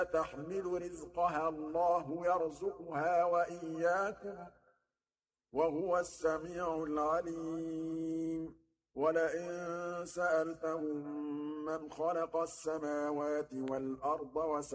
تحمل رزقها الله يرزقها وإياكم وهو السميع العليم ولئن سألتهم من خلق السماوات والأرض